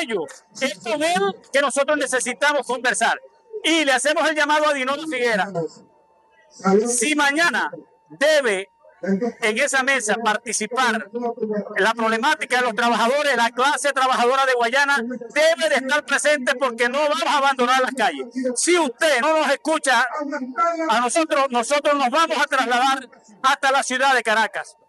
ellos, es con él que nosotros necesitamos conversar. Y le hacemos el llamado a Dinora Figuera. Si mañana debe en esa mesa participar en la problemática de los trabajadores, la clase trabajadora de Guayana debe de estar presente porque no vamos a abandonar las calles. Si usted no nos escucha a nosotros nos vamos a trasladar hasta la ciudad de Caracas.